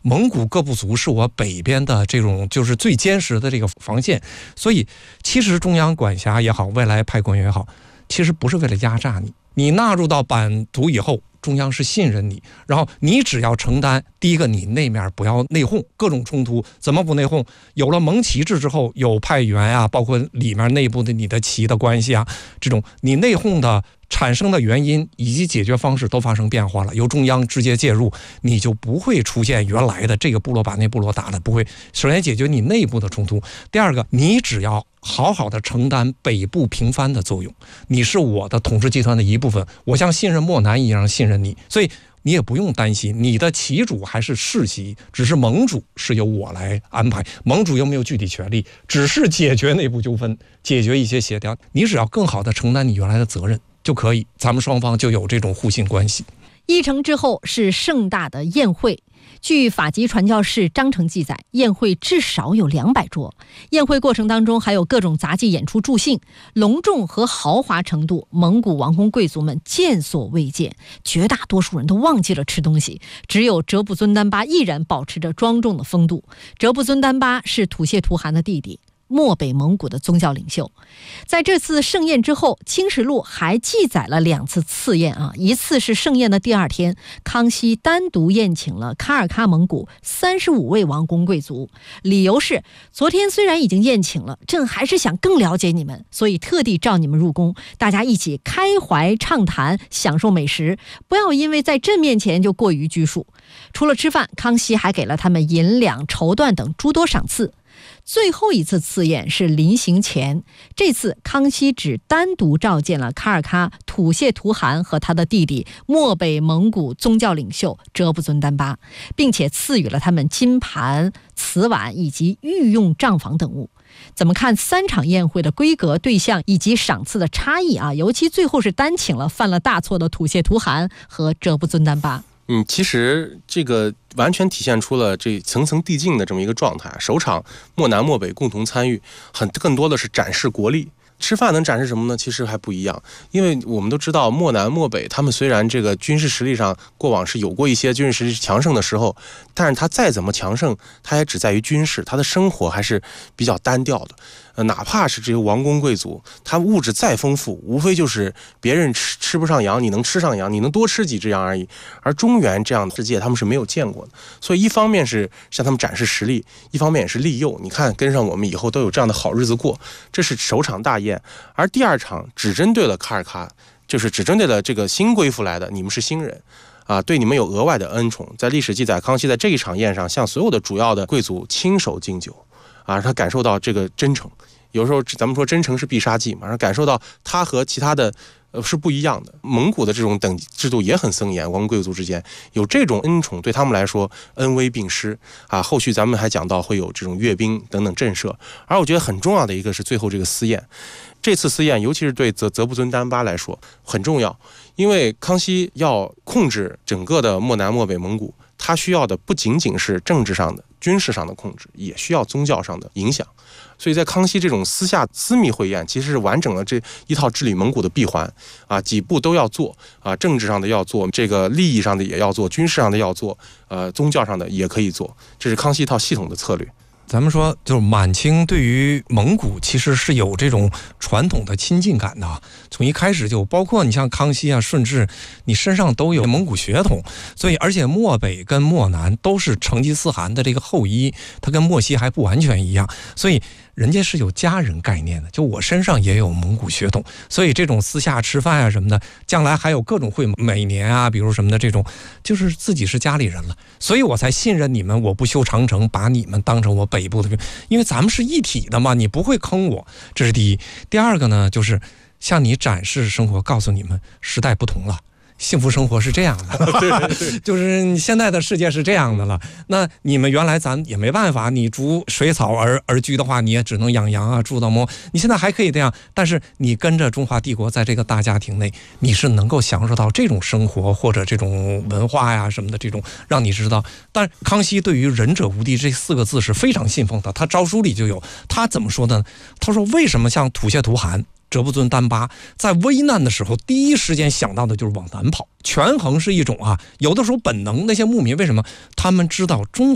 蒙古各部族是我北边的这种就是最坚实的这个防线，所以其实中央管辖也好，未来派官员也好，其实不是为了压榨你，你纳入到版图以后，中央是信任你，然后你只要承担，第一个你那面不要内讧，各种冲突怎么不内讧？有了蒙旗制之后，有派员啊，包括里面内部的你的旗的关系啊，这种你内讧的产生的原因以及解决方式都发生变化了，由中央直接介入，你就不会出现原来的这个部落把那部落打了，不会。首先解决你内部的冲突，第二个，你只要好好的承担北部平藩的作用，你是我的统治集团的一部分，我像信任漠南一样信任你，所以你也不用担心你的旗主还是世袭，只是盟主是由我来安排，盟主又没有具体权利，只是解决内部纠纷，解决一些协调，你只要更好的承担你原来的责任就可以，咱们双方就有这种互信关系。 议程之后是盛大的宴会。据法籍传教士章程记载，宴会至少有200桌。宴会过程当中还有各种杂技演出助兴，隆重和豪华程度，蒙古王公贵族们见所未见，绝大多数人都忘记了吃东西，只有哲布尊丹巴依然保持着庄重的风度。哲布尊丹巴是土谢图汗的弟弟，漠北蒙古的宗教领袖。在这次盛宴之后，清实录还记载了2次次宴啊，一次是盛宴的第2天，康熙单独宴请了喀尔喀蒙古35位王公贵族，理由是昨天虽然已经宴请了，朕还是想更了解你们，所以特地召你们入宫，大家一起开怀畅谈，享受美食，不要因为在朕面前就过于拘束。除了吃饭，康熙还给了他们银两、绸缎等诸多赏赐。最后一次赐宴是临行前，这次康熙只单独召见了喀尔喀土谢图汗和他的弟弟漠北蒙古宗教领袖哲布尊丹巴，并且赐予了他们金盘、瓷碗以及御用帐房等物。怎么看3场宴会的规格、对象以及赏赐的差异啊？尤其最后是单请了犯了大错的土谢图汗和哲布尊丹巴。 其实这个完全体现出了这层层递进的这么一个状态。首场漠南漠北共同参与，更多的是展示国力。吃饭能展示什么呢？其实还不一样，因为我们都知道漠南漠北他们虽然这个军事实力上过往是有过一些军事实力强盛的时候，但是他再怎么强盛，他也只在于军事，他的生活还是比较单调的。哪怕是这些王公贵族，他物质再丰富，无非就是别人吃不上羊，你能吃上羊，你能多吃几只羊而已。而中原这样的世界，他们是没有见过的。所以一方面是向他们展示实力，一方面也是利诱。你看，跟上我们以后都有这样的好日子过。这是首场大宴，而第2场只针对了喀尔喀，就是只针对了这个新归附来的，你们是新人。对你们有额外的恩宠。在历史记载，康熙在这一场宴上向所有的主要的贵族亲手敬酒，让他感受到这个真诚。有时候咱们说真诚是必杀技嘛，让感受到他和其他的是不一样的。蒙古的这种等级制度也很森严，王公贵族之间有这种恩宠，对他们来说恩威并施后续咱们还讲到会有这种阅兵等等震慑。而我觉得很重要的一个是最后这个私宴。这次私宴尤其是对泽布尊丹巴来说很重要，因为康熙要控制整个的漠南漠北蒙古，他需要的不仅仅是政治上的军事上的控制，也需要宗教上的影响。所以在康熙这种私密会宴，其实是完整了这一套治理蒙古的闭环几步都要做政治上的要做，这个利益上的也要做，军事上的要做，宗教上的也可以做，这是康熙一套系统的策略。 咱们说，就是满清对于蒙古其实是有这种传统的亲近感的，从一开始就包括你像康熙顺治，你身上都有蒙古血统，所以而且漠北跟漠南都是成吉思汗的这个后裔，他跟漠西还不完全一样，所以人家是有家人概念的，就我身上也有蒙古血统，所以这种私下吃饭什么的，将来还有各种会，每年比如什么的这种，就是自己是家里人了，所以我才信任你们，我不修长城，把你们当成我北部的，因为咱们是一体的嘛，你不会坑我，这是第一。第二个呢，就是向你展示生活，告诉你们时代不同了。幸福生活是这样的就是你现在的世界是这样的了，那你们原来咱也没办法，你逐水草而居的话，你也只能养羊住到蒙，你现在还可以这样，但是你跟着中华帝国在这个大家庭内，你是能够享受到这种生活或者这种文化什么的，这种让你知道。但康熙对于仁者无敌这4个字是非常信奉的，他诏书里就有，他怎么说呢？他说为什么像土谢图汗、哲布尊丹巴在危难的时候第一时间想到的就是往南跑，权衡是一种有的时候本能，那些牧民为什么他们知道中